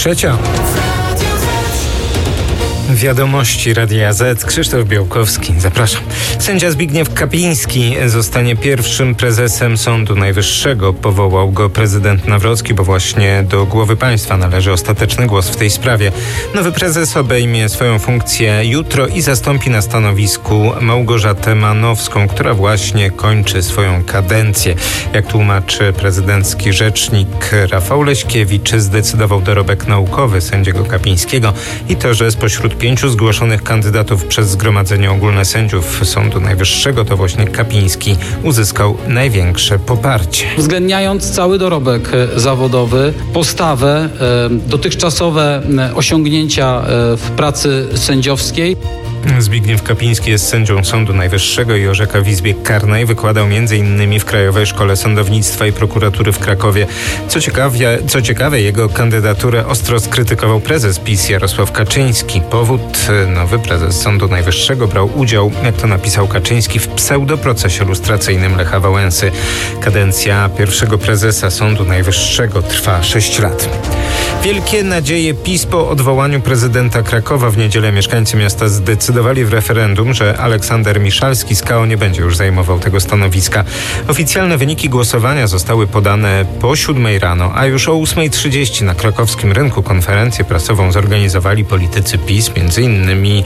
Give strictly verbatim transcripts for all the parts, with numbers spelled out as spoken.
trzecia. Wiadomości Radia Z. Krzysztof Białkowski. Zapraszam. Sędzia Zbigniew Kapiński zostanie pierwszym prezesem Sądu Najwyższego. Powołał go prezydent Nawrocki, bo właśnie do głowy państwa należy ostateczny głos w tej sprawie. Nowy prezes obejmie swoją funkcję jutro i zastąpi na stanowisku Małgorzatę Manowską, która właśnie kończy swoją kadencję. Jak tłumaczy prezydencki rzecznik Rafał Leśkiewicz, zdecydował dorobek naukowy sędziego Kapińskiego i to, że spośród pięciu zgłoszonych kandydatów przez Zgromadzenie Ogólne Sędziów Sądu Najwyższego to właśnie Kapiński uzyskał największe poparcie. Uwzględniając cały dorobek zawodowy, postawę, dotychczasowe osiągnięcia w pracy sędziowskiej. Zbigniew Kapiński jest sędzią Sądu Najwyższego i orzeka w Izbie Karnej. Wykładał między innymi w Krajowej Szkole Sądownictwa i Prokuratury w Krakowie. Co ciekawe, co ciekawe, jego kandydaturę ostro skrytykował prezes PiS Jarosław Kaczyński. Powód: nowy prezes Sądu Najwyższego brał udział, jak to napisał Kaczyński, w pseudoprocesie lustracyjnym Lecha Wałęsy. Kadencja pierwszego prezesa Sądu Najwyższego trwa sześć lat. Wielkie nadzieje PiS po odwołaniu prezydenta Krakowa. W niedzielę mieszkańcy miasta zdecydowali w referendum, że Aleksander Miszalski z K O nie będzie już zajmował tego stanowiska. Oficjalne wyniki głosowania zostały podane po siódmej rano, a już o ósmej trzydzieści na krakowskim rynku konferencję prasową zorganizowali politycy PiS. Między innymi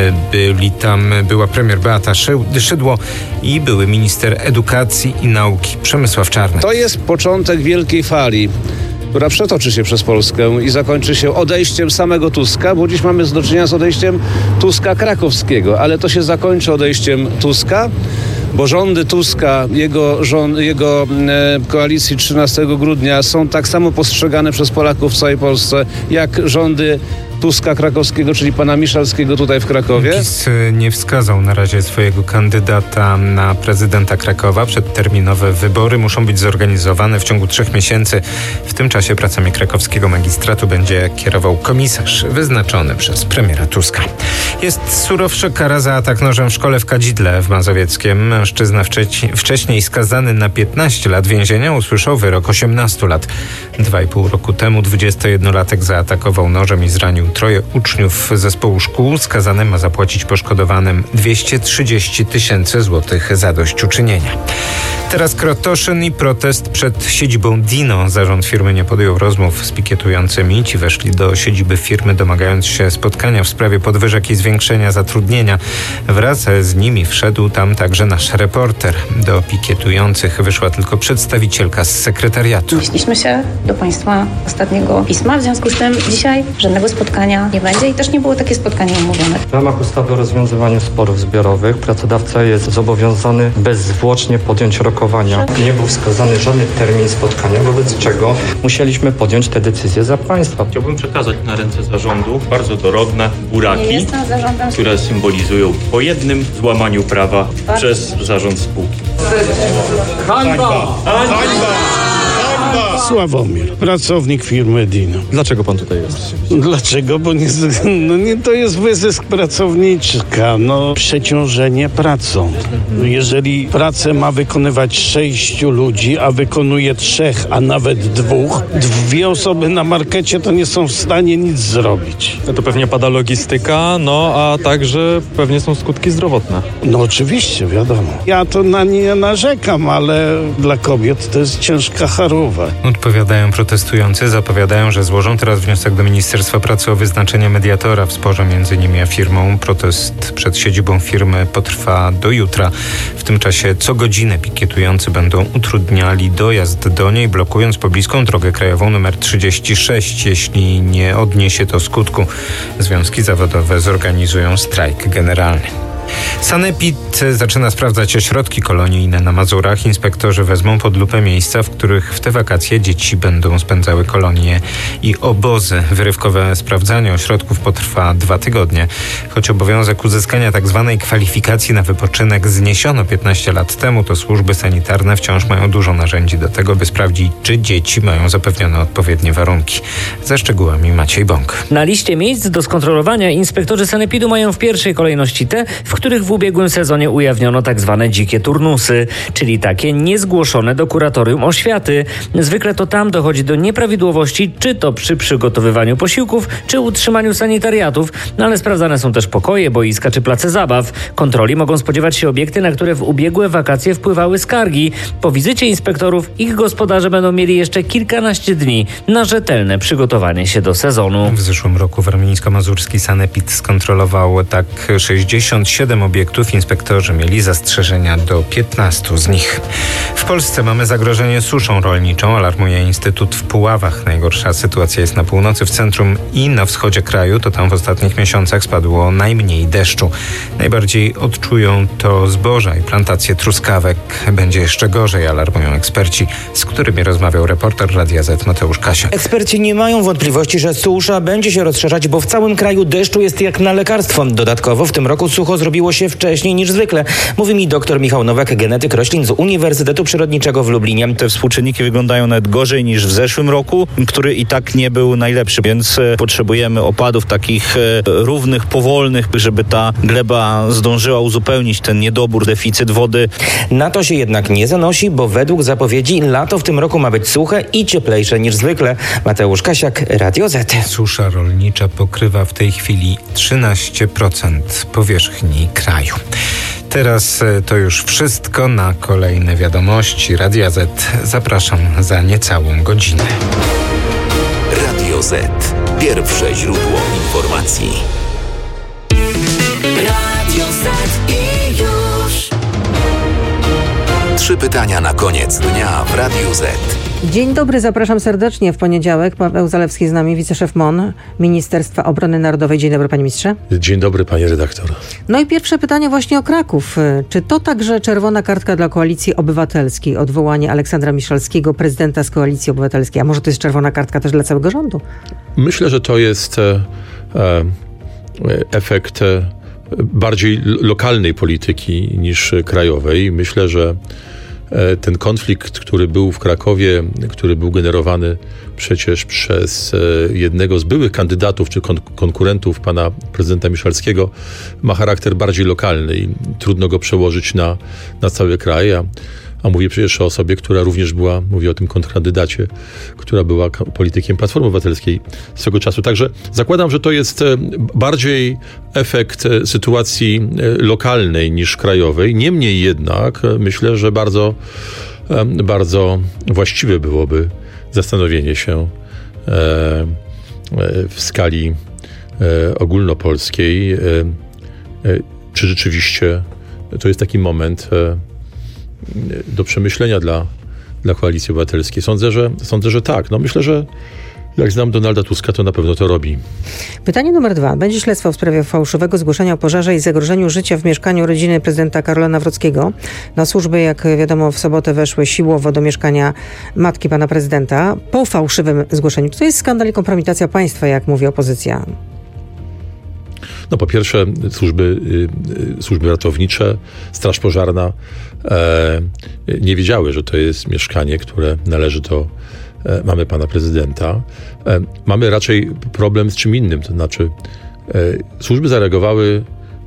byli tam była premier Beata Szydło i były minister edukacji i nauki Przemysław Czarnek. To jest początek wielkiej fali, która przetoczy się przez Polskę i zakończy się odejściem samego Tuska, bo dziś mamy do czynienia z odejściem Tuska krakowskiego, ale to się zakończy odejściem Tuska, bo rządy Tuska, jego, rząd, jego e, koalicji trzynastego grudnia są tak samo postrzegane przez Polaków w całej Polsce, jak rządy Tuska krakowskiego, czyli pana Miszalskiego tutaj w Krakowie. PiS nie wskazał na razie swojego kandydata na prezydenta Krakowa. Przedterminowe wybory muszą być zorganizowane w ciągu trzech miesięcy. W tym czasie pracami krakowskiego magistratu będzie kierował komisarz wyznaczony przez premiera Tuska. Jest surowsza kara za atak nożem w szkole w Kadzidle w Mazowieckiem. Mężczyzna wcześniej, wcześniej skazany na piętnaście lat więzienia usłyszał wyrok osiemnastu lat. Dwa i pół roku temu dwudziestojednolatek zaatakował nożem i zranił troje uczniów zespołu szkół. Skazany ma zapłacić poszkodowanym dwieście trzydzieści tysięcy złotych zadośćuczynienia. Teraz Krotoszyn i protest przed siedzibą Dino. Zarząd firmy nie podjął rozmów z pikietującymi. Ci weszli do siedziby firmy, domagając się spotkania w sprawie podwyżek i zwiększenia zatrudnienia. Wraz z nimi wszedł tam także nasz reporter. Do pikietujących wyszła tylko przedstawicielka z sekretariatu. Odnieśliśmy się do państwa ostatniego pisma, w związku z tym dzisiaj żadnego spotkania nie będzie i też nie było takie spotkanie umówione. W ramach ustawy o rozwiązywaniu sporów zbiorowych pracodawca jest zobowiązany bezzwłocznie podjąć rokowania. Nie był wskazany żaden termin spotkania, wobec czego musieliśmy podjąć te decyzje za państwa. Chciałbym przekazać na ręce zarządu bardzo dorodne buraki, które symbolizują po jednym złamaniu prawa przez zarząd spółki. Hańba! Hańba! Sławomir, pracownik firmy Dino. Dlaczego pan tutaj jest? Dlaczego? Bo nie, no nie, to jest wyzysk pracowniczka, no przeciążenie pracą. Jeżeli pracę ma wykonywać sześciu ludzi, a wykonuje trzech, a nawet dwóch, dwie osoby na markecie to nie są w stanie nic zrobić. No to pewnie pada logistyka, no a także pewnie są skutki zdrowotne. No oczywiście, wiadomo. Ja to na nie narzekam, ale dla kobiet to jest ciężka charuwa. Odpowiadają protestujący, zapowiadają, że złożą teraz wniosek do Ministerstwa Pracy o wyznaczenie mediatora w sporze między nimi a firmą. Protest przed siedzibą firmy potrwa do jutra. W tym czasie co godzinę pikietujący będą utrudniali dojazd do niej, blokując pobliską drogę krajową nr trzydzieści sześć. Jeśli nie odniesie to skutku, związki zawodowe zorganizują strajk generalny. Sanepid zaczyna sprawdzać ośrodki kolonijne na Mazurach. Inspektorzy wezmą pod lupę miejsca, w których w te wakacje dzieci będą spędzały kolonie i obozy. Wyrywkowe sprawdzanie ośrodków potrwa dwa tygodnie. Choć obowiązek uzyskania tzw. kwalifikacji na wypoczynek zniesiono piętnaście lat temu, to służby sanitarne wciąż mają dużo narzędzi do tego, by sprawdzić, czy dzieci mają zapewnione odpowiednie warunki. Ze szczegółami Maciej Bąk. Na liście miejsc do skontrolowania inspektorzy sanepidu mają w pierwszej kolejności te, w których w ubiegłym sezonie ujawniono tak zwane dzikie turnusy, czyli takie niezgłoszone do kuratorium oświaty. Zwykle to tam dochodzi do nieprawidłowości, czy to przy przygotowywaniu posiłków, czy utrzymaniu sanitariatów, no ale sprawdzane są też pokoje, boiska czy place zabaw. Kontroli mogą spodziewać się obiekty, na które w ubiegłe wakacje wpływały skargi. Po wizycie inspektorów ich gospodarze będą mieli jeszcze kilkanaście dni na rzetelne przygotowanie się do sezonu. W zeszłym roku warmińsko-mazurski sanepid skontrolował tak sześćdziesiąt siedem obiektów. Inspektorzy mieli zastrzeżenia do piętnastu z nich. W Polsce mamy zagrożenie suszą rolniczą, alarmuje Instytut w Puławach. Najgorsza sytuacja jest na północy, w centrum i na wschodzie kraju. To tam w ostatnich miesiącach spadło najmniej deszczu. Najbardziej odczują to zboża i plantacje truskawek. Będzie jeszcze gorzej, alarmują eksperci, z którymi rozmawiał reporter Radia Z Mateusz Kasiak. Eksperci nie mają wątpliwości, że susza będzie się rozszerzać, bo w całym kraju deszczu jest jak na lekarstwo. Dodatkowo w tym roku sucho zrobiło się wcześniej niż zwykle. Mówi mi dr Michał Nowak, genetyk roślin z Uniwersytetu Przyrodniczego w Lublinie. Te współczynniki wyglądają nawet gorzej niż w zeszłym roku, który i tak nie był najlepszy, więc potrzebujemy opadów takich równych, powolnych, żeby ta gleba zdążyła uzupełnić ten niedobór, deficyt wody. Na to się jednak nie zanosi, bo według zapowiedzi lato w tym roku ma być suche i cieplejsze niż zwykle. Mateusz Kasiak, Radio Z. Susza rolnicza pokrywa w tej chwili trzynaście procent powierzchni kraju. Teraz to już wszystko. Na kolejne wiadomości Radia Z zapraszam za niecałą godzinę. Radio Z. Pierwsze źródło informacji. Radio Z i już. Trzy pytania na koniec dnia w Radiu Z. Dzień dobry, zapraszam serdecznie. W poniedziałek Paweł Zalewski z nami, wiceszef M O N, Ministerstwa Obrony Narodowej. Dzień dobry, panie ministrze. Dzień dobry, panie redaktor. No i pierwsze pytanie właśnie o Kraków. Czy to także czerwona kartka dla Koalicji Obywatelskiej? Odwołanie Aleksandra Miszalskiego, prezydenta z Koalicji Obywatelskiej. A może to jest czerwona kartka też dla całego rządu? Myślę, że to jest e, e, efekt e, bardziej lokalnej polityki niż krajowej. Myślę, że ten konflikt, który był w Krakowie, który był generowany przecież przez jednego z byłych kandydatów czy kon- konkurentów pana prezydenta Miszalskiego, ma charakter bardziej lokalny i trudno go przełożyć na, na cały kraj. A, a mówię przecież o osobie, która również była, mówię o tym kontrkandydacie, która była politykiem Platformy Obywatelskiej swego czasu. Także zakładam, że to jest bardziej efekt sytuacji lokalnej niż krajowej. Niemniej jednak myślę, że bardzo, bardzo właściwe byłoby zastanowienie się w skali ogólnopolskiej, czy rzeczywiście to jest taki moment do przemyślenia dla, dla Koalicji Obywatelskiej. Sądzę, że, sądzę, że tak. No myślę, że jak znam Donalda Tuska, to na pewno to robi. Pytanie numer dwa. Będzie śledztwo w sprawie fałszywego zgłoszenia o pożarze i zagrożeniu życia w mieszkaniu rodziny prezydenta Karola Nawrockiego. Na służby, jak wiadomo, w sobotę weszły siłowo do mieszkania matki pana prezydenta po fałszywym zgłoszeniu. To jest skandal i kompromitacja państwa, jak mówi opozycja. No po pierwsze służby, y, służby ratownicze, Straż Pożarna e, nie wiedziały, że to jest mieszkanie, które należy do e, mamy pana prezydenta. E, mamy raczej problem z czym innym, to znaczy e, służby zareagowały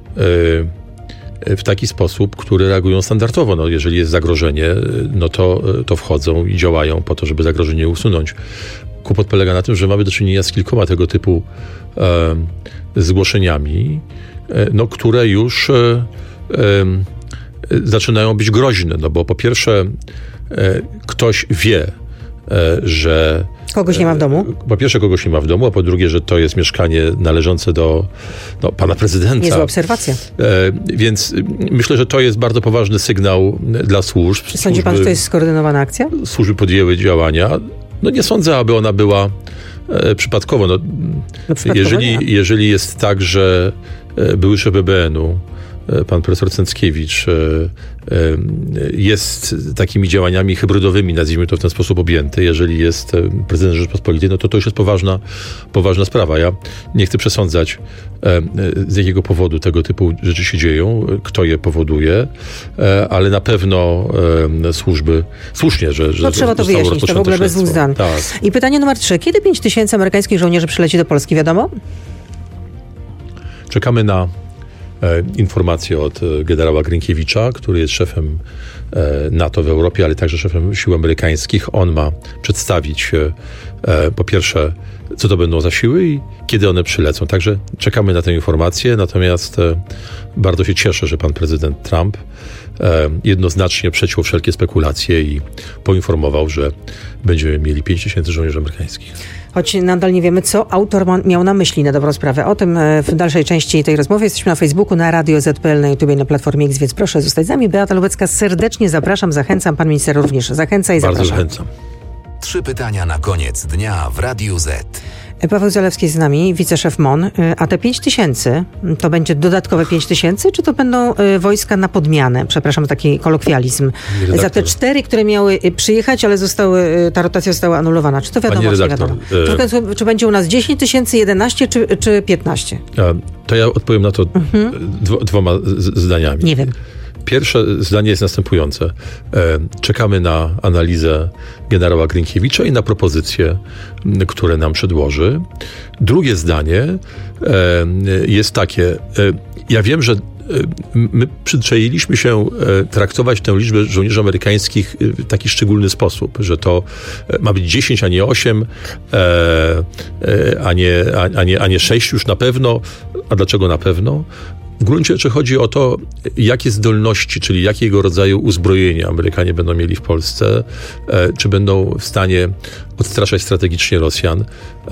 e, w taki sposób, który reagują standardowo. No, jeżeli jest zagrożenie, no to, to wchodzą i działają po to, żeby zagrożenie usunąć. Kłopot polega na tym, że mamy do czynienia z kilkoma tego typu e, zgłoszeniami, e, no, które już e, e, zaczynają być groźne. No bo po pierwsze e, ktoś wie, e, że kogoś nie ma w domu? Po pierwsze kogoś nie ma w domu, a po drugie, że to jest mieszkanie należące do no, pana prezydenta. Niezła obserwacja. E, więc myślę, że to jest bardzo poważny sygnał dla służb. Czy sądzi pan, że to jest skoordynowana akcja? Służby podjęły działania. No nie sądzę, aby ona była e, przypadkowo. No, no przypadkowo jeżeli, jeżeli jest tak, że e, były szef B B N-u, e, pan profesor Cęckiewicz e, e, jest takimi działaniami hybrydowymi, nazwijmy to w ten sposób, objęty, jeżeli jest e, prezydent Rzeczypospolitej, no to to już jest poważna, poważna sprawa. Ja nie chcę przesądzać, e, z jakiego powodu tego typu rzeczy się dzieją, kto je powoduje, e, ale na pewno e, służby, słusznie, że, że no, trzeba to wyjaśnić, to w ogóle bez dwóch zdań. Tak. I pytanie numer trzy. Kiedy pięć tysięcy amerykańskich żołnierzy przyleci do Polski, wiadomo? Czekamy na informacje od generała Grinkiewicza, który jest szefem NATO w Europie, ale także szefem sił amerykańskich. On ma przedstawić po pierwsze, co to będą za siły i kiedy one przylecą. Także czekamy na tę informację, natomiast bardzo się cieszę, że pan prezydent Trump jednoznacznie przeciął wszelkie spekulacje i poinformował, że będziemy mieli pięć tysięcy żołnierzy amerykańskich. Choć nadal nie wiemy, co autor ma, miał na myśli, na dobrą sprawę. O tym w dalszej części tej rozmowy. Jesteśmy na Facebooku, na Radio Z P L, na YouTubie, na Platformie X, więc proszę zostać z nami. Beata Lubecka, serdecznie zapraszam, zachęcam. Pan minister również zachęca i zapraszam. Bardzo zachęcam. Trzy pytania na koniec dnia w Radiu Z. Paweł Zalewski z nami, wiceszef M O N. A te pięć tysięcy, to będzie dodatkowe pięć tysięcy, czy to będą wojska na podmianę? Przepraszam, taki kolokwializm. Redaktor. Za te cztery, które miały przyjechać, ale zostały, ta rotacja została anulowana. Czy to wiadomo, czy nie wiadomo? Czy, czy będzie u nas dziesięć tysięcy, jedenaście czy, czy piętnaście? To ja odpowiem na to mhm. dwo, dwoma z, zdaniami. Nie wiem. Pierwsze zdanie jest następujące. Czekamy na analizę generała Grinkiewicza i na propozycje, które nam przedłoży. Drugie zdanie jest takie. Ja wiem, że my przyzwyczailiśmy się traktować tę liczbę żołnierzy amerykańskich w taki szczególny sposób, że to ma być dziesięć, a nie osiem, a nie, a nie, a nie sześć już na pewno. A dlaczego na pewno? W gruncie rzeczy chodzi o to, jakie zdolności, czyli jakiego rodzaju uzbrojenie Amerykanie będą mieli w Polsce, e, czy będą w stanie odstraszać strategicznie Rosjan e,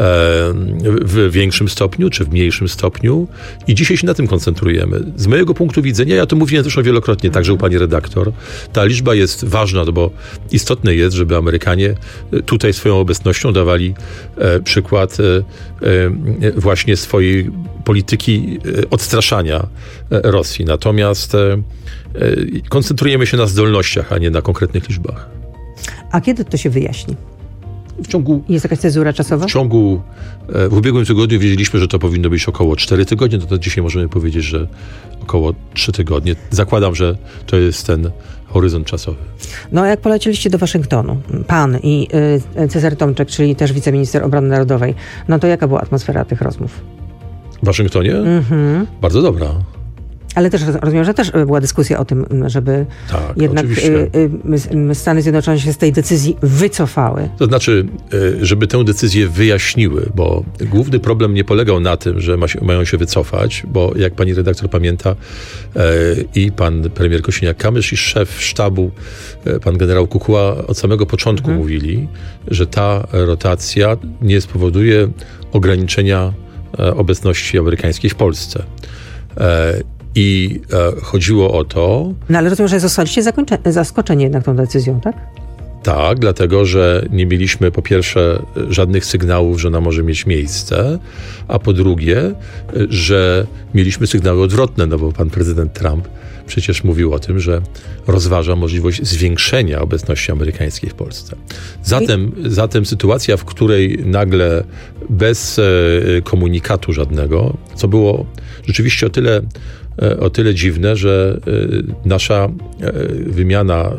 w większym stopniu, czy w mniejszym stopniu. I dzisiaj się na tym koncentrujemy. Z mojego punktu widzenia, ja to mówiłem zresztą wielokrotnie, także u pani redaktor, ta liczba jest ważna, no bo istotne jest, żeby Amerykanie tutaj swoją obecnością dawali e, przykład e, e, właśnie swojej polityki odstraszania Rosji. Natomiast koncentrujemy się na zdolnościach, a nie na konkretnych liczbach. A kiedy to się wyjaśni? W ciągu... Jest jakaś cezura czasowa? W ciągu... W ubiegłym tygodniu wiedzieliśmy, że to powinno być około cztery tygodnie, no to dzisiaj możemy powiedzieć, że około trzy tygodnie. Zakładam, że to jest ten horyzont czasowy. No jak polecieliście do Waszyngtonu, pan i y, Cezary Tomczyk, czyli też wiceminister obrony narodowej, no to jaka była atmosfera tych rozmów? W Waszyngtonie? Mhm. Bardzo dobra. Ale też rozumiem, że też była dyskusja o tym, żeby tak, jednak y, y, Stany Zjednoczone się z tej decyzji wycofały. To znaczy, żeby tę decyzję wyjaśniły, bo główny problem nie polegał na tym, że ma się, mają się wycofać, bo jak pani redaktor pamięta e, i pan premier Kosiniak-Kamysz i szef sztabu, e, pan generał Kukuła od samego początku mhm. mówili, że ta rotacja nie spowoduje ograniczenia e, obecności amerykańskiej w Polsce. E, I e, chodziło o to... No ale rozumiem, że zostaliście zaskoczeni jednak tą decyzją, tak? Tak, dlatego, że nie mieliśmy po pierwsze żadnych sygnałów, że ona może mieć miejsce, a po drugie, że mieliśmy sygnały odwrotne, no bo pan prezydent Trump przecież mówił o tym, że rozważa możliwość zwiększenia obecności amerykańskiej w Polsce. Zatem, I... zatem sytuacja, w której nagle bez e, komunikatu żadnego, co było rzeczywiście o tyle o tyle dziwne, że nasza wymiana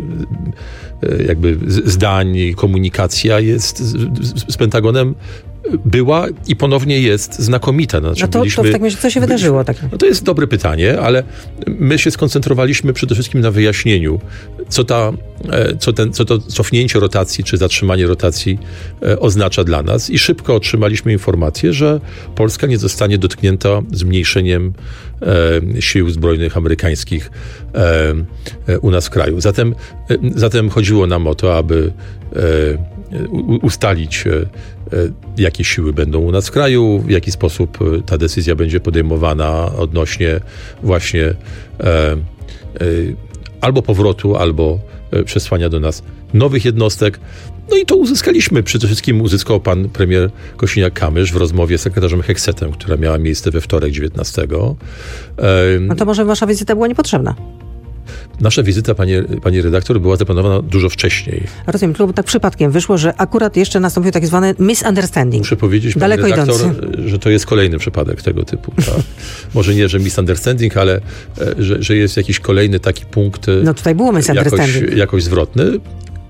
jakby zdań, komunikacja jest z Pentagonem była i ponownie jest znakomita. Znaczy, no to, byliśmy, to w takim razie co się wydarzyło? Tak? No to jest dobre pytanie, ale my się skoncentrowaliśmy przede wszystkim na wyjaśnieniu, co, ta, co, ten, co to cofnięcie rotacji czy zatrzymanie rotacji oznacza dla nas i szybko otrzymaliśmy informację, że Polska nie zostanie dotknięta zmniejszeniem e, sił zbrojnych amerykańskich e, e, u nas w kraju. Zatem, e, zatem chodziło nam o to, aby e, ustalić, jakie siły będą u nas w kraju, w jaki sposób ta decyzja będzie podejmowana odnośnie właśnie e, e, albo powrotu, albo przesłania do nas nowych jednostek. No i to uzyskaliśmy. Przede wszystkim uzyskał pan premier Kosiniak-Kamysz w rozmowie z sekretarzem Heksetem, która miała miejsce we wtorek dziewiętnastego. E, no to może wasza wizyta była niepotrzebna? Nasza wizyta, panie, pani redaktor, była zaplanowana dużo wcześniej. Rozumiem, tylko tak przypadkiem wyszło, że akurat jeszcze nastąpił tak zwany misunderstanding. Muszę powiedzieć, pani Daleko redaktor, idący. że to jest kolejny przypadek tego typu. Tak? Może nie, że misunderstanding, ale że, że jest jakiś kolejny taki punkt no tutaj było misunderstanding. Jakoś, jakoś zwrotny.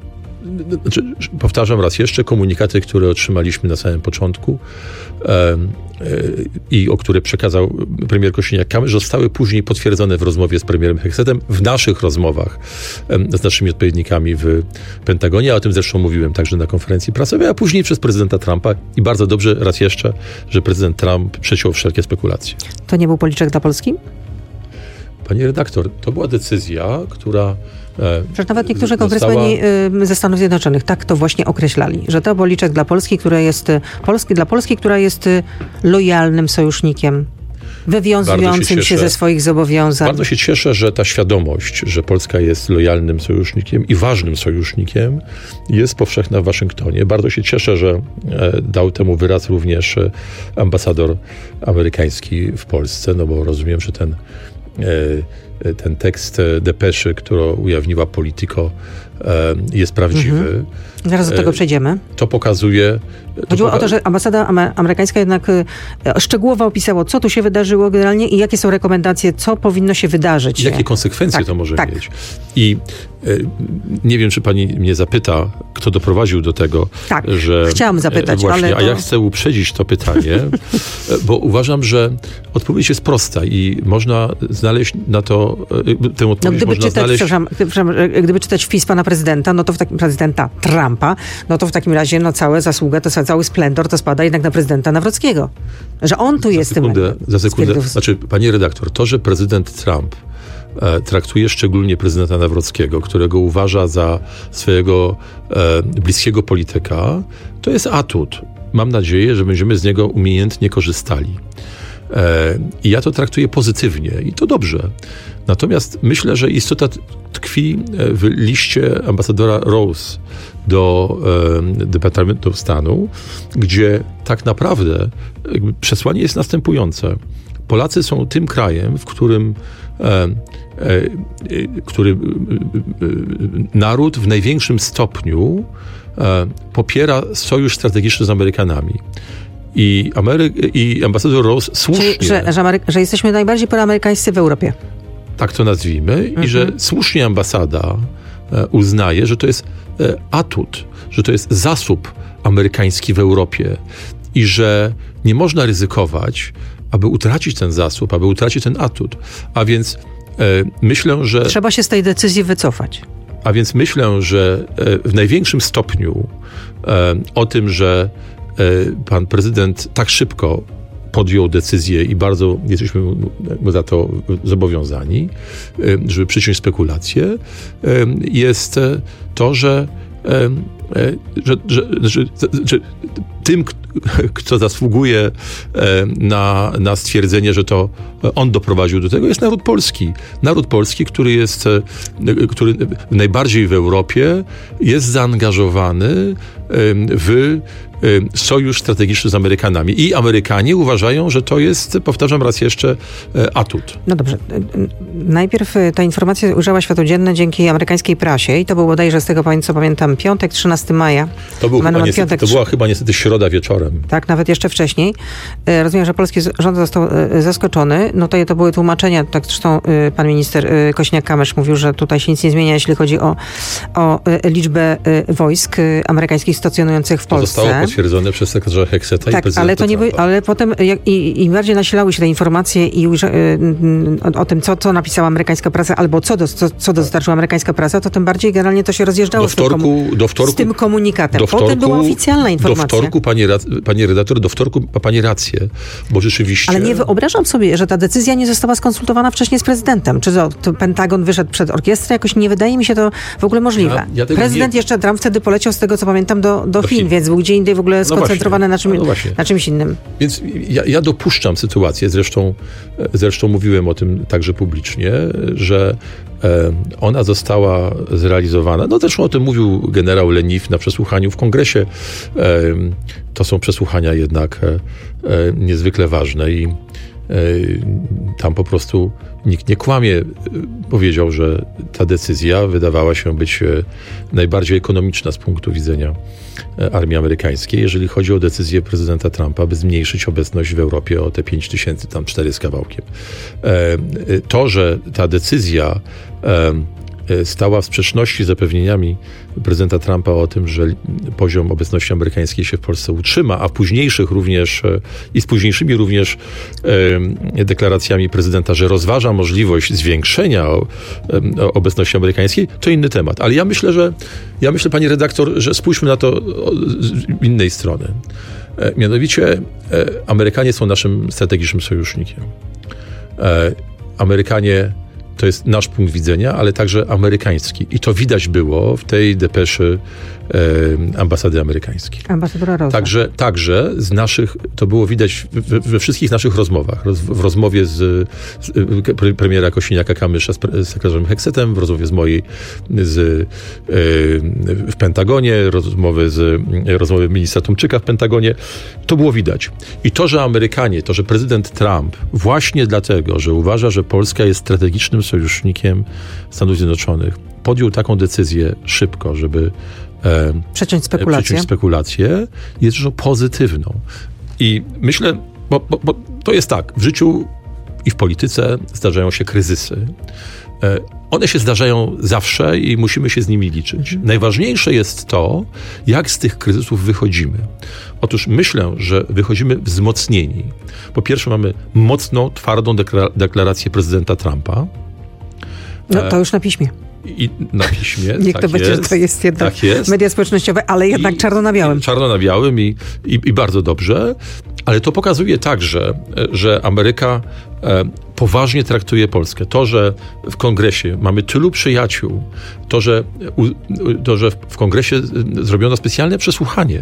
znaczy, powtarzam raz jeszcze, komunikaty, które otrzymaliśmy na samym początku e, e, i o które przekazał premier Kosiniak-Kamysz, zostały później potwierdzone w rozmowie z premierem Heksetem, w naszych rozmowach e, z naszymi odpowiednikami w Pentagonie. Ja o tym zresztą mówiłem także na konferencji prasowej, a później przez prezydenta Trumpa. I bardzo dobrze, raz jeszcze, że prezydent Trump przeciął wszelkie spekulacje. To nie był policzek dla Polski? Pani redaktor, to była decyzja, która Przecież nawet niektórzy została... kongresmeni ze Stanów Zjednoczonych tak to właśnie określali, że to policzek dla Polski, która jest Polski, dla Polski, która jest lojalnym sojusznikiem, wywiązującym się, się ze swoich zobowiązań. Bardzo się cieszę, że ta świadomość, że Polska jest lojalnym sojusznikiem i ważnym sojusznikiem, jest powszechna w Waszyngtonie. Bardzo się cieszę, że dał temu wyraz również ambasador amerykański w Polsce, no bo rozumiem, że ten ten tekst depeszy, którą ujawniła Politico, jest prawdziwy. Mhm. Zaraz do tego przejdziemy. To pokazuje... To Chodziło poka- o to, że ambasada amerykańska jednak szczegółowo opisało, co tu się wydarzyło generalnie i jakie są rekomendacje, co powinno się wydarzyć. Jakie konsekwencje tak, to może tak. mieć. I y, nie wiem, czy pani mnie zapyta, kto doprowadził do tego, tak, że... chciałam zapytać, właśnie, ale... A to... ja chcę uprzedzić to pytanie, bo uważam, że odpowiedź jest prosta i można znaleźć na to... Tę odpowiedź no, gdyby można czytać, znaleźć... przepraszam, przepraszam, gdyby czytać wpis pana prezydenta, no to w takim prezydenta Trumpa, no to w takim razie no całe zasługa, to cały splendor to spada jednak na prezydenta Nawrockiego. Że on tu za jest sekundę, tym... Za sekundę, spirytus. znaczy, pani redaktor, to, że prezydent Trump e, traktuje szczególnie prezydenta Nawrockiego, którego uważa za swojego e, bliskiego polityka, to jest atut. Mam nadzieję, że będziemy z niego umiejętnie korzystali. E, I ja to traktuję pozytywnie i to dobrze. Natomiast myślę, że istota tkwi w liście ambasadora Rose do e, Departamentu Stanu, gdzie tak naprawdę jakby przesłanie jest następujące. Polacy są tym krajem, w którym, e, e, który e, naród w największym stopniu e, popiera sojusz strategiczny z Amerykanami. I, Amery- i ambasador Rose słusznie... Czyli, że, że, Amery- że jesteśmy najbardziej proamerykańscy w Europie. Tak to nazwijmy. Mhm. I że słusznie ambasada e, uznaje, że to jest e, atut, że to jest zasób amerykański w Europie i że nie można ryzykować, aby utracić ten zasób, aby utracić ten atut. A więc e, myślę, że... Trzeba się z tej decyzji wycofać. A więc myślę, że e, w największym stopniu e, o tym, że e, pan prezydent tak szybko podjął decyzję i bardzo jesteśmy mu za to zobowiązani, żeby przyciąć spekulacje, jest to, że, że, że, że, że tym, kto zasługuje na, na stwierdzenie, że to on doprowadził do tego, jest naród polski. Naród polski, który jest który najbardziej w Europie jest zaangażowany w sojusz strategiczny z Amerykanami. I Amerykanie uważają, że to jest, powtarzam raz jeszcze, atut. No dobrze. Najpierw ta informacja ujrzała światło dzienne dzięki amerykańskiej prasie i to był bodajże, z tego co pamiętam, piątek, trzynastego maja. To, był chyba niestety, piątek, to była chyba niestety środa wieczorem. Tak, nawet jeszcze wcześniej. Rozumiem, że polski rząd został zaskoczony. No to, to były tłumaczenia, tak zresztą pan minister Kosiniak-Kamysz mówił, że tutaj się nic nie zmienia, jeśli chodzi o, o liczbę wojsk amerykańskich stacjonujących w Polsce. To zostało potwierdzone przez sekretarza Hekseta tak, i prezydenta ale to nie by, ale potem jak, i, im bardziej nasilały się te informacje i ujrza, y, o, o tym, co, co napisała amerykańska prasa, albo co, do, co, co dostarczyła amerykańska prasa, to tym bardziej generalnie to się rozjeżdżało do wtorku, z, tym komu- do wtorku, z tym komunikatem. Do wtorku, potem była oficjalna informacja. Do wtorku, pani, pani redaktor, do wtorku ma pani rację, bo rzeczywiście... Ale nie wyobrażam sobie, że ta decyzja nie została skonsultowana wcześniej z prezydentem. Czy to, to Pentagon wyszedł przed orkiestrę? Jakoś nie wydaje mi się to w ogóle możliwe. Ja, ja Prezydent nie... jeszcze Trump wtedy poleciał, z tego co pamiętam, do, do, do Chin, Chin, więc był gdzie indziej w ogóle no skoncentrowany na, czym, no na czymś innym. Więc ja, ja dopuszczam sytuację, zresztą, zresztą mówiłem o tym także publicznie, że e, ona została zrealizowana. No zresztą o tym mówił generał Leniw na przesłuchaniu w Kongresie. E, to są przesłuchania jednak e, niezwykle ważne i tam po prostu nikt nie kłamie. Powiedział, że ta decyzja wydawała się być najbardziej ekonomiczna z punktu widzenia armii amerykańskiej, jeżeli chodzi o decyzję prezydenta Trumpa, by zmniejszyć obecność w Europie o te pięć tysięcy, tam cztery z kawałkiem. To, że ta decyzja stała w sprzeczności z zapewnieniami prezydenta Trumpa o tym, że poziom obecności amerykańskiej się w Polsce utrzyma, a późniejszych również i z późniejszymi również e, deklaracjami prezydenta, że rozważa możliwość zwiększenia o, o obecności amerykańskiej, to inny temat. Ale ja myślę, że ja myślę, pani redaktor, że spójrzmy na to z innej strony. E, mianowicie e, Amerykanie są naszym strategicznym sojusznikiem. E, Amerykanie to jest nasz punkt widzenia, ale także amerykański. I to widać było w tej depeszy e, ambasady amerykańskiej. Ambasadora Rosa. Także, także z naszych, to było widać we, we wszystkich naszych rozmowach. Roz, w rozmowie z, z premiera Kosiniaka-Kamysza z, z sekretarzem Heksetem, w rozmowie z mojej z, e, w Pentagonie, rozmowy z rozmowy ministra Tomczyka w Pentagonie. To było widać. I to, że Amerykanie, to, że prezydent Trump właśnie dlatego, że uważa, że Polska jest strategicznym sojusznikiem Stanów Zjednoczonych, podjął taką decyzję szybko, żeby e, przeciąć spekulacje. przeciąć spekulacje, jest rzeczą pozytywną. I myślę, bo, bo, bo to jest tak, w życiu i w polityce zdarzają się kryzysy. E, one się zdarzają zawsze i musimy się z nimi liczyć. Mhm. Najważniejsze jest to, jak z tych kryzysów wychodzimy. Otóż myślę, że wychodzimy wzmocnieni. Po pierwsze mamy mocną, twardą deklarację prezydenta Trumpa. No to już na piśmie. I na piśmie, Niech tak to będzie, jest, że to jest jednak tak jest. media społecznościowe, ale jednak I, czarno na białym. Czarno na białym i, i, i bardzo dobrze. Ale to pokazuje także, że Ameryka e, poważnie traktuje Polskę. To, że w Kongresie mamy tylu przyjaciół, to, że, u, to, że w Kongresie zrobiono specjalne przesłuchanie,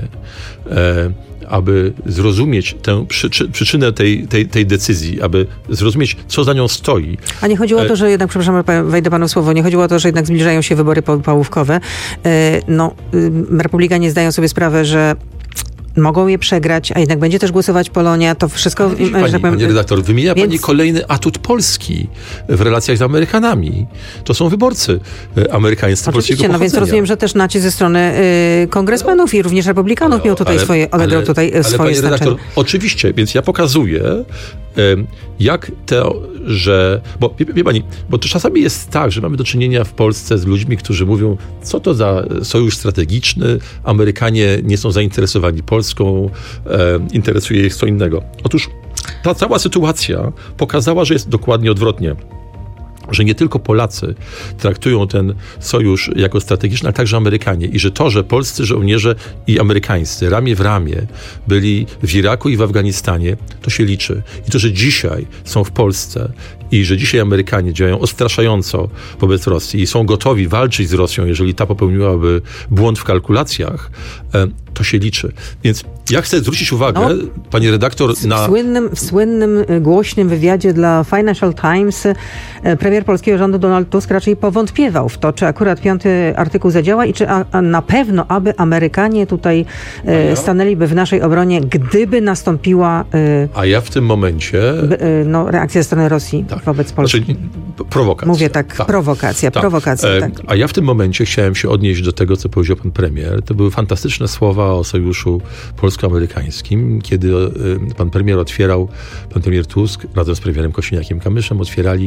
e, aby zrozumieć tę przyczy, przyczynę tej, tej, tej decyzji, aby zrozumieć, co za nią stoi. A nie chodziło o to, że jednak, przepraszam, wejdę panu w słowo, nie chodziło o to, że jednak zbliżają się wybory połówkowe. No, Republikanie zdają sobie sprawę, że mogą je przegrać, a jednak będzie też głosować Polonia, to wszystko... Pani, że tak powiem, pani redaktor, wymienia więc... pani kolejny atut Polski w relacjach z Amerykanami. To są wyborcy amerykańscy polskiego pochodzenia. No więc rozumiem, że też nacisk ze strony y, kongresmenów i również republikanów ale, miał tutaj ale, swoje, odegrał ale, tutaj ale, swoje pani znaczenie. Redaktor, oczywiście, więc ja pokazuję, y, jak to, że... Bo wie, wie pani, bo to czasami jest tak, że mamy do czynienia w Polsce z ludźmi, którzy mówią, co to za sojusz strategiczny, Amerykanie nie są zainteresowani Polską, e, interesuje ich co innego. Otóż ta cała sytuacja pokazała, że jest dokładnie odwrotnie. Że nie tylko Polacy traktują ten sojusz jako strategiczny, ale także Amerykanie. I że to, że polscy żołnierze i amerykańscy ramię w ramię byli w Iraku i w Afganistanie, to się liczy. I to, że dzisiaj są w Polsce i że dzisiaj Amerykanie działają odstraszająco wobec Rosji i są gotowi walczyć z Rosją, jeżeli ta popełniłaby błąd w kalkulacjach, to się liczy. Więc ja chcę zwrócić uwagę, no, pani redaktor, na... W słynnym, w słynnym, głośnym wywiadzie dla Financial Times premier polskiego rządu Donald Tusk raczej powątpiewał w to, czy akurat piąty artykuł zadziała i czy a, a na pewno, aby Amerykanie tutaj e, stanęliby w naszej obronie, gdyby nastąpiła e, a ja w tym momencie... e, no, reakcja ze strony Rosji tak. wobec Polski. Znaczy, prowokacja. Mówię tak, tak. prowokacja, tak. prowokacja. E, tak. A ja w tym momencie chciałem się odnieść do tego, co powiedział pan premier. To były fantastyczne słowa o sojuszu polsko-amerykańskim, kiedy e, pan premier otwierał, pan premier Tusk razem z premierem Kosiniakiem-Kamyszem otwierali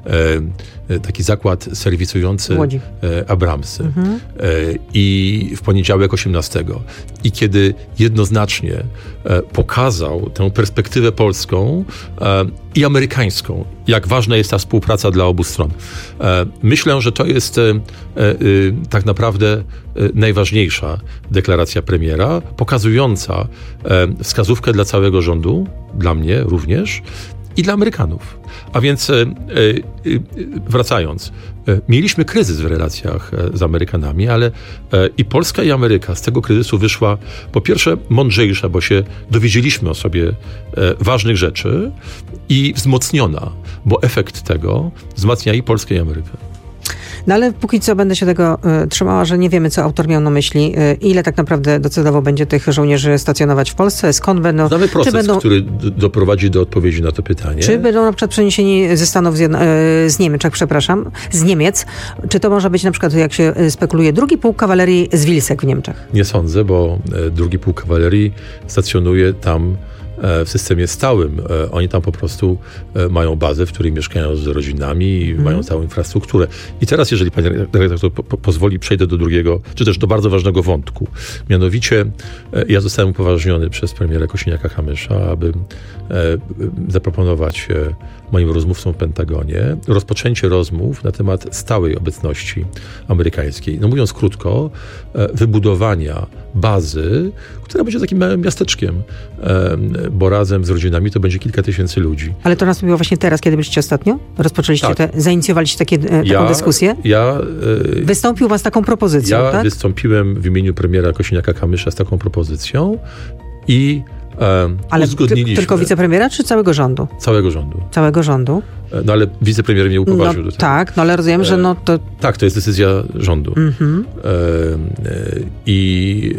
e, taki zakład serwisujący e, Abramsy. Mhm. E, I w poniedziałek osiemnastego. I kiedy jednoznacznie e, pokazał tę perspektywę polską e, i amerykańską, jak ważna jest ta współpraca dla obu stron. E, myślę, że to jest e, e, tak naprawdę e, najważniejsza deklaracja premiera, pokazująca e, wskazówkę dla całego rządu, dla mnie również, i dla Amerykanów. A więc e, e, wracając, e, mieliśmy kryzys w relacjach z Amerykanami, ale e, i Polska i Ameryka z tego kryzysu wyszła po pierwsze mądrzejsza, bo się dowiedzieliśmy o sobie e, ważnych rzeczy i wzmocniona, bo efekt tego wzmacnia i Polskę i Amerykę. No ale póki co będę się tego y, trzymała, że nie wiemy, co autor miał na myśli. Y, ile tak naprawdę docelowo będzie tych żołnierzy stacjonować w Polsce? Skąd będą? Znamy proces, czy będą, który d- doprowadzi do odpowiedzi na to pytanie. Czy będą na przykład przeniesieni ze Stanów Zjedno- y, z Niemiec, przepraszam, z Niemiec? Czy to może być na przykład, jak się spekuluje, drugi pułk kawalerii z Wilsek w Niemczech? Nie sądzę, bo e, drugi pułk kawalerii stacjonuje tam w systemie stałym. Oni tam po prostu mają bazę, w której mieszkają z rodzinami i mm. mają całą infrastrukturę. I teraz, jeżeli pani redaktor po, po, pozwoli, przejdę do drugiego, czy też do bardzo ważnego wątku. Mianowicie ja zostałem upoważniony przez premiera Kosiniaka-Kamysza, aby zaproponować moim rozmówcom w Pentagonie rozpoczęcie rozmów na temat stałej obecności amerykańskiej. No mówiąc krótko, wybudowania bazy, która będzie takim małym miasteczkiem, bo razem z rodzinami to będzie kilka tysięcy ludzi. Ale to nastąpiło właśnie teraz, kiedy byliście ostatnio? Rozpoczęliście tak. te, zainicjowaliście takie, taką ja, dyskusję? Ja, Wystąpił pan z taką propozycją, ja tak? Ja wystąpiłem w imieniu premiera Kosiniaka-Kamysza z taką propozycją i Um, ale uzgodniliśmy. Tylko wicepremiera, czy całego rządu? Całego rządu. Całego rządu. No ale wicepremier mnie upoważnił no, do tego. Tak, no ale rozumiem, że no to... Tak, to jest decyzja rządu. Mm-hmm. E, e, i,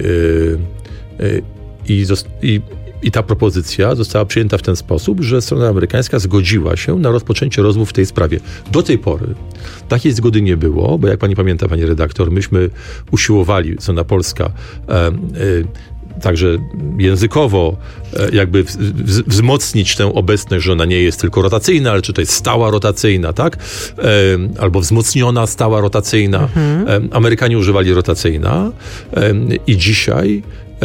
e, e, i, i, I ta propozycja została przyjęta w ten sposób, że strona amerykańska zgodziła się na rozpoczęcie rozmów w tej sprawie. Do tej pory takiej zgody nie było, bo jak pani pamięta, pani redaktor, myśmy usiłowali, strona polska, e, e, także językowo jakby wzmocnić tę obecność, że ona nie jest tylko rotacyjna, ale czy to jest stała rotacyjna, tak? Albo wzmocniona stała rotacyjna. Mhm. Amerykanie używali rotacyjna i dzisiaj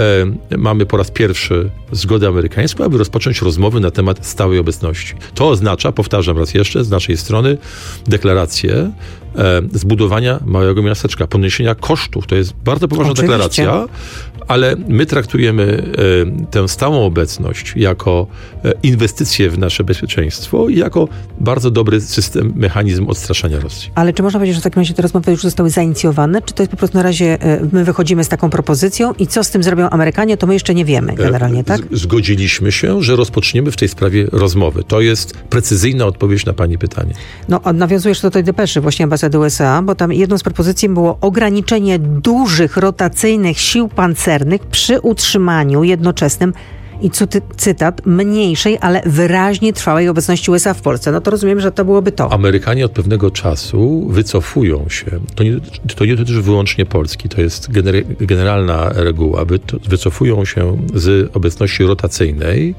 mamy po raz pierwszy zgodę amerykańską, aby rozpocząć rozmowy na temat stałej obecności. To oznacza, powtarzam raz jeszcze, z naszej strony deklarację zbudowania małego miasteczka, poniesienia kosztów. To jest bardzo poważna Oczywiście. deklaracja, ale my traktujemy tę stałą obecność jako inwestycję w nasze bezpieczeństwo i jako bardzo dobry system, mechanizm odstraszania Rosji. Ale czy można powiedzieć, że w takim razie te rozmowy już zostały zainicjowane? Czy to jest po prostu na razie, my wychodzimy z taką propozycją i co z tym zrobią Amerykanie, to my jeszcze nie wiemy generalnie, tak? Zgodziliśmy się, że rozpoczniemy w tej sprawie rozmowy. To jest precyzyjna odpowiedź na pani pytanie. No, nawiązujesz do tej depeszy właśnie ambasady U S A, bo tam jedną z propozycji było ograniczenie dużych rotacyjnych sił pancernych przy utrzymaniu jednoczesnym i cy- cytat, mniejszej, ale wyraźnie trwałej obecności U S A w Polsce. No to rozumiem, że to byłoby to. Amerykanie od pewnego czasu wycofują się. To nie, to nie dotyczy wyłącznie Polski. To jest gener- generalna reguła. Wy- wycofują się z obecności rotacyjnej,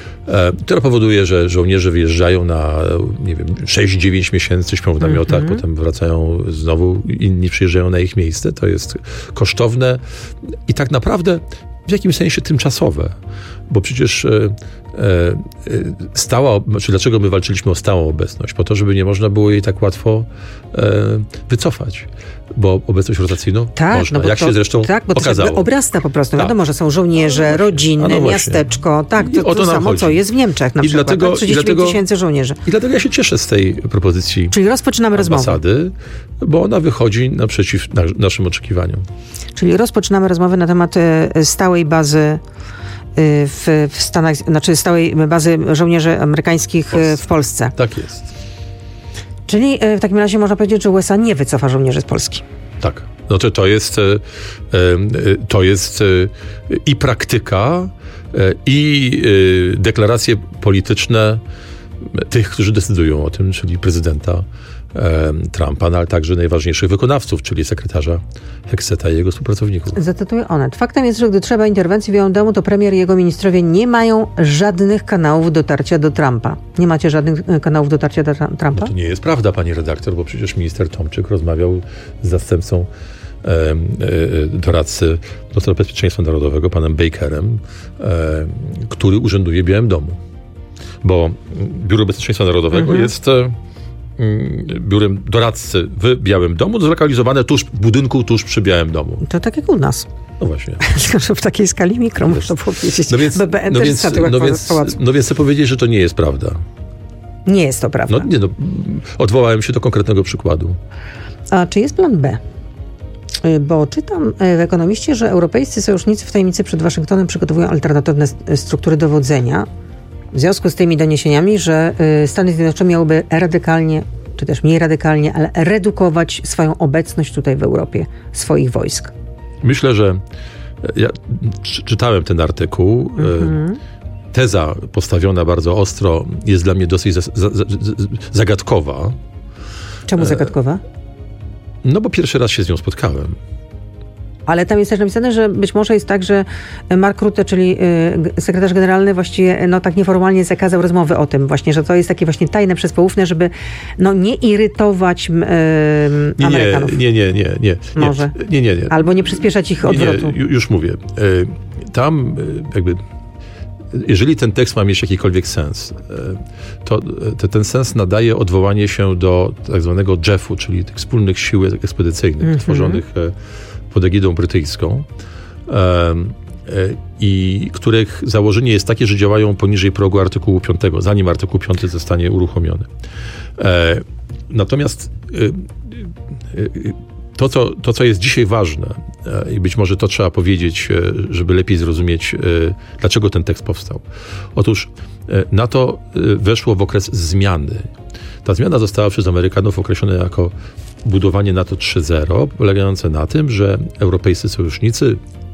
która powoduje, że żołnierze wyjeżdżają na, nie wiem, sześć dziewięć miesięcy, śpią w namiotach, mm-hmm. potem wracają znowu, inni przyjeżdżają na ich miejsce. To jest kosztowne i tak naprawdę w jakimś sensie tymczasowe, bo przecież e, e, stała, czy dlaczego my walczyliśmy o stałą obecność? Po to, żeby nie można było jej tak łatwo e, wycofać, bo obecność rotacyjną tak, można, no jak to, się zresztą tak, bo okazało. To obrasta po prostu. Tak. Wiadomo, że są żołnierze, rodziny, no miasteczko, tak, to, to, to samo, co jest w Niemczech na I przykład, dlatego, tak? trzydzieści pięć tysięcy żołnierzy. I dlatego ja się cieszę z tej propozycji Czyli rozpoczynamy ambasady, rozmowę. Bo ona wychodzi naprzeciw na, naszym oczekiwaniom. Czyli rozpoczynamy rozmowę na temat e, stałej bazy w, w Stanach, znaczy stałej bazy żołnierzy amerykańskich w Polsce. w Polsce. Tak jest. Czyli w takim razie można powiedzieć, że U S A nie wycofa żołnierzy z Polski. Tak. No to, to jest to jest i praktyka, i deklaracje polityczne tych, którzy decydują o tym, czyli prezydenta Trumpa, no ale także najważniejszych wykonawców, czyli sekretarza Hegseta i jego współpracowników. Zacytuję Onet. Faktem jest, że gdy trzeba interwencji w Białym Domu, to premier i jego ministrowie nie mają żadnych kanałów dotarcia do Trumpa. Nie macie żadnych kanałów dotarcia do Trumpa? No to nie jest prawda, pani redaktor, bo przecież minister Tomczyk rozmawiał z zastępcą e, e, doradcy do spraw bezpieczeństwa narodowego, panem Bakerem, e, który urzęduje w Białym Domu. Bo Biuro Bezpieczeństwa Narodowego mhm. jest biurem doradcy w Białym Domu, zlokalizowane tuż w budynku, tuż przy Białym Domu. To tak jak u nas. No właśnie. Tylko, że w takiej skali mikro, można powiedzieć. No więc, B B N no też więc, no więc, no więc chcę powiedzieć, że to nie jest prawda. Nie jest to prawda. No nie, no, odwołałem się do konkretnego przykładu. A czy jest plan B? Bo czytam w Ekonomiście, że europejscy sojusznicy w tajemnicy przed Waszyngtonem przygotowują alternatywne struktury dowodzenia. W związku z tymi doniesieniami, że Stany Zjednoczone miałyby radykalnie, czy też mniej radykalnie, ale redukować swoją obecność tutaj w Europie, swoich wojsk. Myślę, że ja czytałem ten artykuł. Mhm. Teza postawiona bardzo ostro jest dla mnie dosyć za, za, za, zagadkowa. Czemu zagadkowa? No bo pierwszy raz się z nią spotkałem. ale tam jest też napisane, że być może jest tak, że Mark Rutte, czyli sekretarz generalny właściwie no tak nieformalnie zakazał rozmowy o tym właśnie, że to jest takie właśnie tajne, przezpoufne, żeby no nie irytować yy, Amerykanów. Nie, nie, nie, nie. nie. Może. Nie, nie, nie. Albo nie przyspieszać ich odwrotu. Nie, nie, już mówię. Tam jakby jeżeli ten tekst ma mieć jakikolwiek sens, to, to ten sens nadaje odwołanie się do tak zwanego J E F-u, czyli tych wspólnych sił ekspedycyjnych mm-hmm. tworzonych pod egidą brytyjską i których założenie jest takie, że działają poniżej progu artykułu piątego, zanim artykuł piąty zostanie uruchomiony. Natomiast To co, to, co jest dzisiaj ważne i być może to trzeba powiedzieć, żeby lepiej zrozumieć, dlaczego ten tekst powstał. Otóż NATO weszło w okres zmiany. Ta zmiana została przez Amerykanów określona jako budowanie NATO trzy zero, polegające na tym, że europejscy sojusznicy,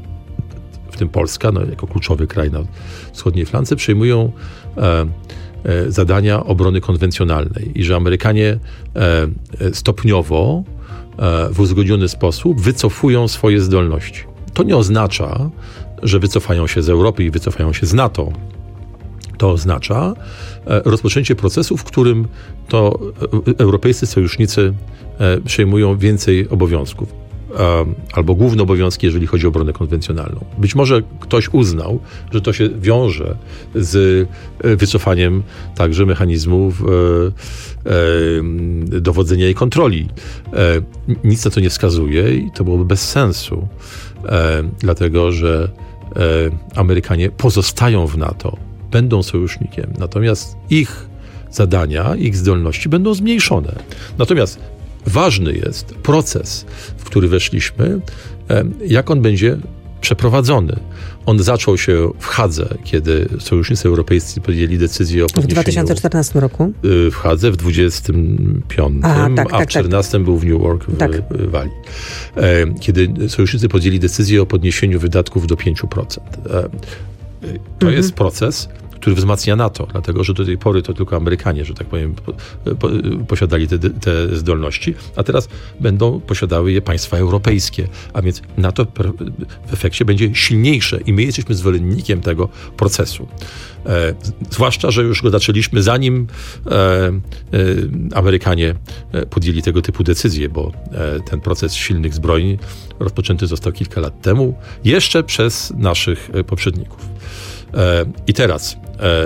w tym Polska, no, jako kluczowy kraj na wschodniej flance, przejmują e, e, zadania obrony konwencjonalnej i że Amerykanie e, stopniowo w uzgodniony sposób wycofują swoje zdolności. To nie oznacza, że wycofają się z Europy i wycofają się z NATO. To oznacza rozpoczęcie procesu, w którym to europejscy sojusznicy przejmują więcej obowiązków. Albo główne obowiązki, jeżeli chodzi o obronę konwencjonalną. Być może ktoś uznał, że to się wiąże z wycofaniem także mechanizmów e, e, dowodzenia i kontroli. E, nic na to nie wskazuje i to byłoby bez sensu, e, dlatego że e, Amerykanie pozostają w NATO, będą sojusznikiem, natomiast ich zadania, ich zdolności będą zmniejszone. Natomiast ważny jest proces, w który weszliśmy, jak on będzie przeprowadzony. On zaczął się w Hadze, kiedy sojusznicy europejscy podjęli decyzję o podniesieniu... W dwa tysiące czternastym roku? W Hadze, w dwudziestym piątym, a, tak, a w tak, czternastym tak. był w New York w tak. Walii. Kiedy sojusznicy podjęli decyzję o podniesieniu wydatków do pięć procent. To mhm. jest proces, który wzmacnia NATO, dlatego że do tej pory to tylko Amerykanie, że tak powiem, po, po, posiadali te, te zdolności, a teraz będą posiadały je państwa europejskie, a więc NATO w efekcie będzie silniejsze i my jesteśmy zwolennikiem tego procesu. E, zwłaszcza, że już go zaczęliśmy zanim e, e, Amerykanie podjęli tego typu decyzje, bo e, ten proces silnych zbrojeń rozpoczęty został kilka lat temu, jeszcze przez naszych poprzedników. I teraz,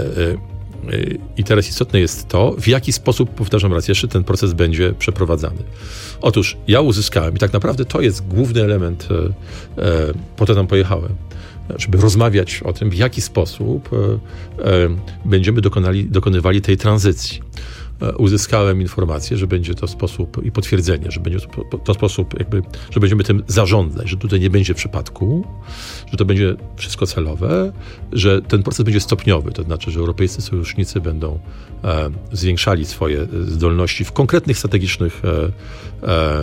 I teraz istotne jest to, w jaki sposób, powtarzam raz jeszcze, ten proces będzie przeprowadzany. Otóż ja uzyskałem, i tak naprawdę to jest główny element, po to tam pojechałem, żeby rozmawiać o tym, w jaki sposób będziemy dokonali, dokonywali tej tranzycji. Uzyskałem informację, że będzie to sposób i potwierdzenie, że będzie to, to sposób jakby, że będziemy tym zarządzać, że tutaj nie będzie przypadku, że to będzie wszystko celowe, że ten proces będzie stopniowy, to znaczy, że europejscy sojusznicy będą e, zwiększali swoje zdolności w konkretnych strategicznych e, e,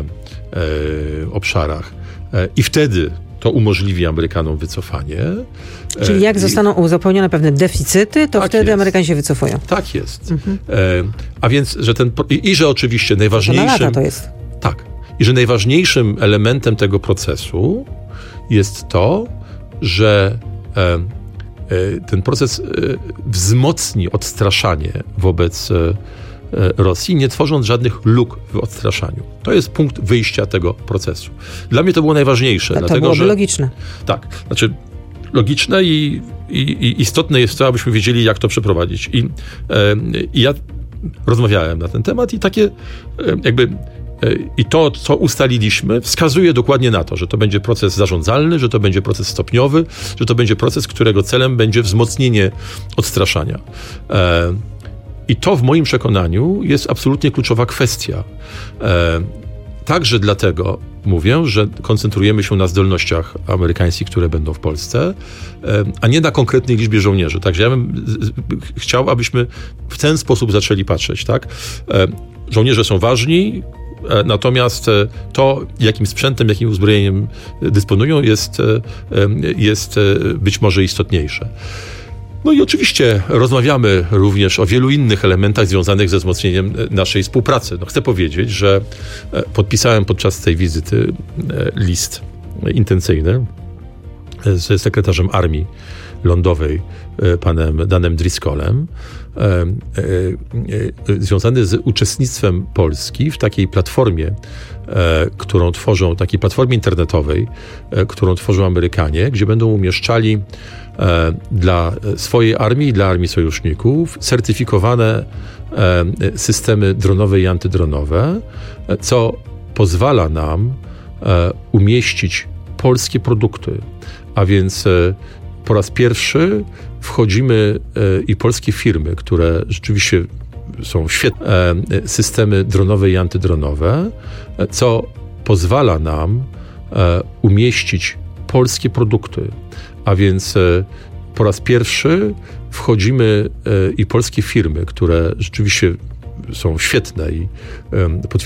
e, obszarach e, i wtedy to umożliwi Amerykanom wycofanie. Czyli jak zostaną uzupełnione pewne deficyty, to tak wtedy jest. Amerykanie się wycofują. Tak jest. Mhm. E, a więc, że ten... I, i że oczywiście najważniejszym... To na lata to jest. Tak. I że najważniejszym elementem tego procesu jest to, że e, e, ten proces e, wzmocni odstraszanie wobec e, Rosji, nie tworząc żadnych luk w odstraszaniu. To jest punkt wyjścia tego procesu. Dla mnie to było najważniejsze. To, to dlatego, byłoby że, logiczne. Tak. Znaczy logiczne i, i, i istotne jest to, abyśmy wiedzieli, jak to przeprowadzić. I, e, i ja rozmawiałem na ten temat i takie e, jakby e, i to, co ustaliliśmy, wskazuje dokładnie na to, że to będzie proces zarządzalny, że to będzie proces stopniowy, że to będzie proces, którego celem będzie wzmocnienie odstraszania. E, I to w moim przekonaniu jest absolutnie kluczowa kwestia. E, także dlatego mówię, że koncentrujemy się na zdolnościach amerykańskich, które będą w Polsce, e, a nie na konkretnej liczbie żołnierzy. Także ja bym z, z, chciał, abyśmy w ten sposób zaczęli patrzeć. Tak? E, żołnierze są ważni, e, natomiast e, to, jakim sprzętem, jakim uzbrojeniem dysponują, jest, e, jest e, być może istotniejsze. No i oczywiście rozmawiamy również o wielu innych elementach związanych ze wzmocnieniem naszej współpracy. No chcę powiedzieć, że podpisałem podczas tej wizyty list intencyjny z sekretarzem Armii Lądowej, panem Danem Driscollem, związany z uczestnictwem Polski w takiej platformie, którą tworzą, takiej platformie internetowej, którą tworzą Amerykanie, gdzie będą umieszczali dla swojej armii i dla armii sojuszników certyfikowane systemy dronowe i antydronowe, co pozwala nam umieścić polskie produkty. A więc po raz pierwszy wchodzimy i polskie firmy, które rzeczywiście są świetne, systemy dronowe i antydronowe, co pozwala nam umieścić polskie produkty. A więc po raz pierwszy wchodzimy i polskie firmy, które rzeczywiście są świetne i